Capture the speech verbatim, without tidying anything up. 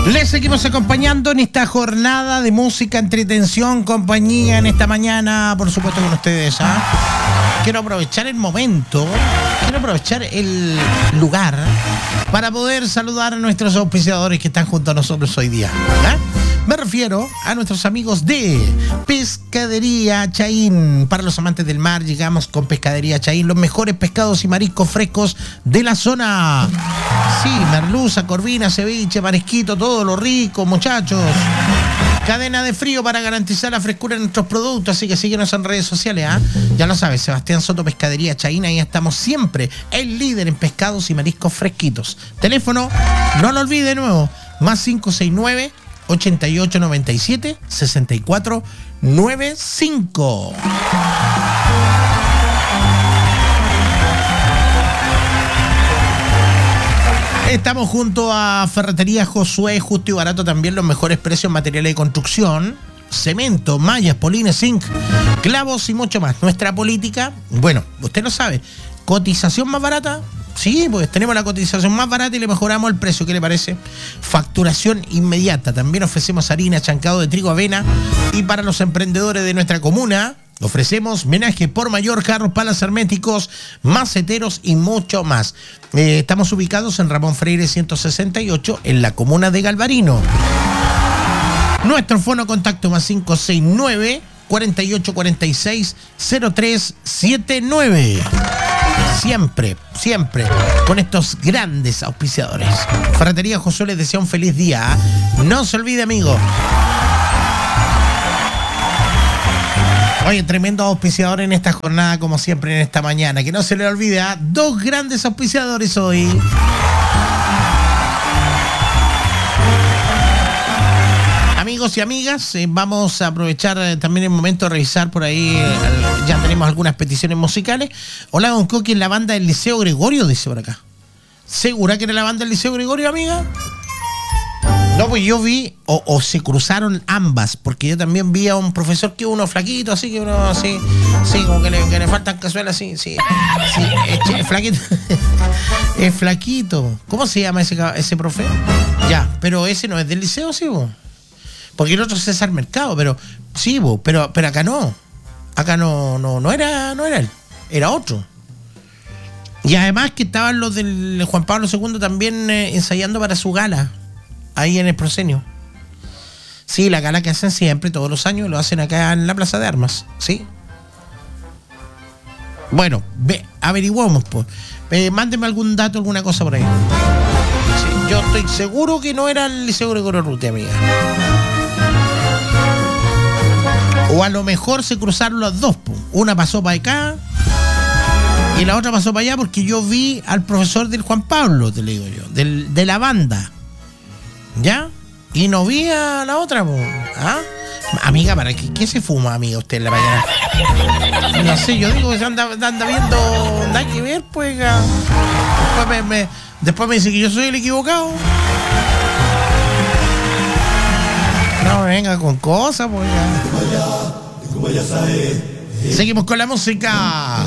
Les seguimos acompañando en esta jornada de música, entretención, compañía en esta mañana, por supuesto con ustedes. ¿ah? Quiero aprovechar el momento, quiero aprovechar el lugar para poder saludar a nuestros auspiciadores que están junto a nosotros hoy día. ¿ah? Me refiero a nuestros amigos de Pescadería Chaín. Para los amantes del mar, llegamos con Pescadería Chaín, los mejores pescados y mariscos frescos de la zona. Sí, merluza, corvina, ceviche, marisquito, todo lo rico, muchachos. Cadena de frío para garantizar la frescura de nuestros productos, así que síguenos en redes sociales, ¿ah? ¿eh? Ya lo sabes, Sebastián Soto, Pescadería Chaín, ahí estamos siempre, el líder en pescados y mariscos fresquitos. Teléfono, no lo olvide de nuevo, más cinco seis nueve, ochenta y ocho noventa y siete, sesenta y cuatro noventa y cinco. Estamos junto a Ferretería Josué, justo y barato también, los mejores precios en materiales de construcción, cemento, mallas, polines, zinc, clavos y mucho más. Nuestra política, bueno, usted lo sabe, cotización más barata. Sí, pues tenemos la cotización más barata y le mejoramos el precio. ¿Qué le parece? Facturación inmediata. También ofrecemos harina, chancado de trigo, avena. Y para los emprendedores de nuestra comuna, ofrecemos menaje por mayor, carros, palas herméticos, maceteros y mucho más. Eh, estamos ubicados en Ramón Freire ciento sesenta y ocho, en la comuna de Galvarino. Nuestro fono contacto más cinco seis nueve, cuarenta y ocho cuarenta y seis, cero tres siete nueve. Siempre, siempre con estos grandes auspiciadores. Ferretería Josué les desea un feliz día. No se olvide, amigo. Oye, tremendo auspiciador en esta jornada, como siempre en esta mañana. Que no se le olvide, ¿eh? Dos grandes auspiciadores hoy. Amigos y amigas, eh, vamos a aprovechar eh, también el momento de revisar por ahí, eh, ya tenemos algunas peticiones musicales. Hola, don Coqui, en la banda del Liceo Gregorio, dice por acá. ¿Segura que era la banda del Liceo Gregorio, amiga? No, pues yo vi, o, o se cruzaron ambas, porque yo también vi a un profesor que uno flaquito, así que uno así, sí, como que le, que le faltan cazuelas, así, sí, sí, es, es flaquito, es flaquito. ¿Cómo se llama ese, ese profe? Ya, pero ese no es del liceo, sí, vos. Porque el otro es César Mercado, pero sí, vos, pero, pero acá no, acá no, no, no era, no era él, era otro. Y además que estaban los del Juan Pablo segundo también eh, ensayando para su gala. Ahí en el proscenio. Sí, la gala que hacen siempre, todos los años, lo hacen acá en la Plaza de Armas, ¿sí? Bueno, ve, averiguamos, pues. Eh, mándeme algún dato, alguna cosa por ahí. Sí, yo estoy seguro que no era el Liceo Gregorio Ruti, amiga. O a lo mejor se cruzaron las dos, pues. Una pasó para acá y la otra pasó para allá, porque yo vi al profesor del Juan Pablo, te le digo yo, del, de la banda. ¿Ya? Y no vi a la otra, po. ¿Ah? Amiga, ¿para qué, qué se fuma, amiga, usted en la mañana? No sé, yo digo que se anda, anda viendo nada que ver, pues. Después me, me, después me dice que yo soy el equivocado. No venga con cosas, pues. Ya. Seguimos con la música.